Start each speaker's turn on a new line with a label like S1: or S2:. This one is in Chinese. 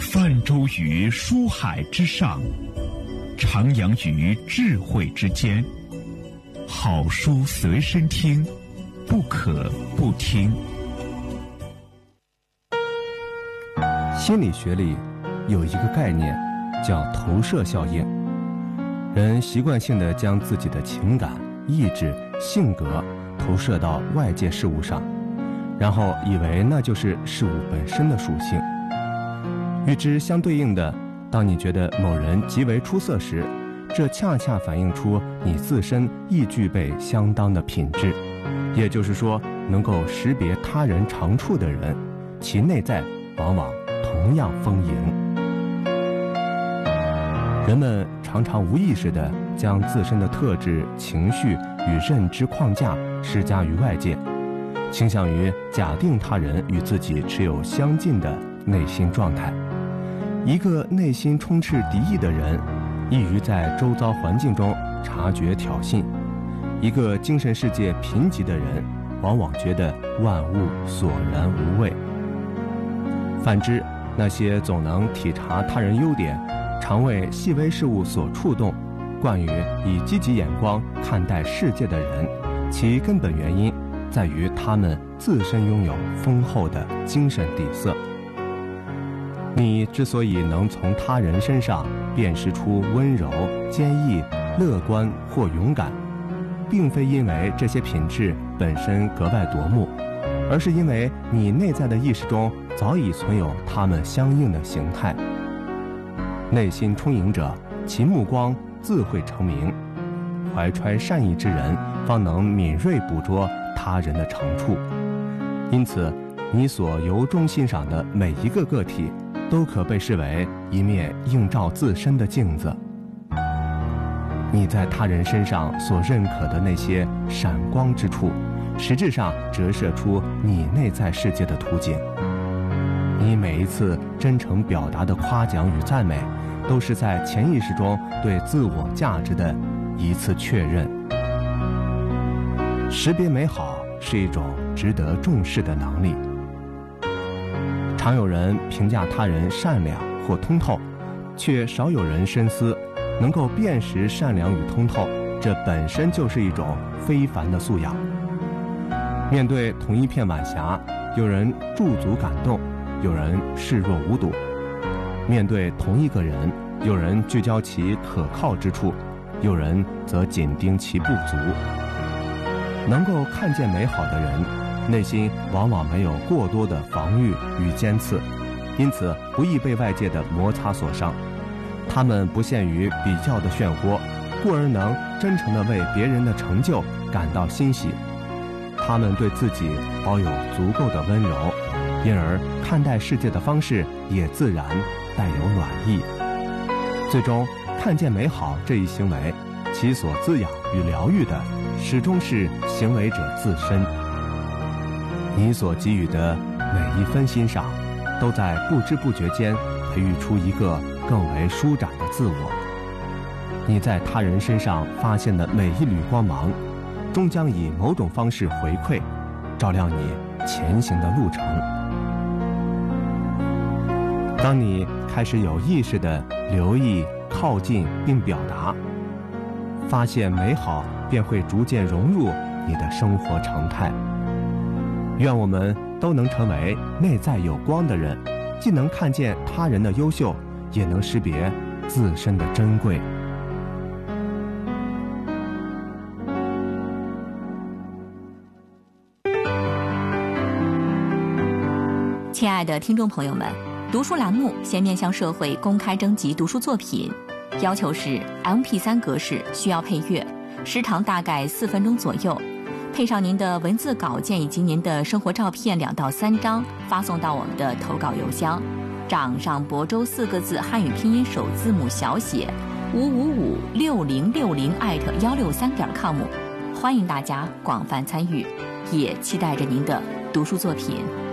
S1: 泛舟于书海之上，徜徉于智慧之间。好书随身听，不可不听。
S2: 心理学里有一个概念叫投射效应，人习惯性地将自己的情感、意志、性格投射到外界事物上，然后以为那就是事物本身的属性。与之相对应的，当你觉得某人极为出色时，这恰恰反映出你自身亦具备相当的品质。也就是说，能够识别他人长处的人，其内在往往同样丰盈。人们常常无意识地将自身的特质、情绪与认知框架施加于外界，倾向于假定他人与自己持有相近的内心状态。一个内心充斥敌意的人，易于在周遭环境中察觉挑衅；一个精神世界贫瘠的人，往往觉得万物索然无味。反之，那些总能体察他人优点，常为细微事物所触动，惯于以积极眼光看待世界的人，其根本原因在于他们自身拥有丰厚的精神底色。你之所以能从他人身上辨识出温柔、坚毅、乐观或勇敢，并非因为这些品质本身格外夺目，而是因为你内在的意识中早已存有它们相应的形态。内心充盈者，其目光自会成名。怀揣善意之人，方能敏锐捕捉他人的长处。因此，你所由衷欣赏的每一个个体，都可被视为一面映照自身的镜子。你在他人身上所认可的那些闪光之处，实质上折射出你内在世界的图景。你每一次真诚表达的夸奖与赞美，都是在潜意识中对自我价值的一次确认。识别美好是一种值得重视的能力。常有人评价他人善良或通透，却少有人深思，能够辨识善良与通透，这本身就是一种非凡的素养。面对同一片晚霞，有人驻足感动，有人视若无睹；面对同一个人，有人聚焦其可靠之处，有人则紧盯其不足。能够看见美好的人，内心往往没有过多的防御与尖刺，因此不易被外界的摩擦所伤。他们不限于比较的漩涡，故而能真诚地为别人的成就感到欣喜。他们对自己保有足够的温柔，因而看待世界的方式也自然带有暖意。最终，看见美好这一行为，其所滋养与疗愈的，始终是行为者自身。你所给予的每一分欣赏，都在不知不觉间培育出一个更为舒展的自我。你在他人身上发现的每一缕光芒，终将以某种方式回馈，照亮你前行的路程。当你开始有意识地留意、靠近并表达，发现美好便会逐渐融入你的生活常态。愿我们都能成为内在有光的人，既能看见他人的优秀，也能识别自身的珍贵。
S3: 亲爱的听众朋友们，读书栏目现面向社会公开征集读书作品，要求是 MP3 格式，需要配乐，时长大概4分钟左右，配上您的文字稿件以及您的生活照片2到3张，发送到我们的投稿邮箱，掌上亳州4个字汉语拼音首字母小写5556060@163.com，欢迎大家广泛参与，也期待着您的读书作品。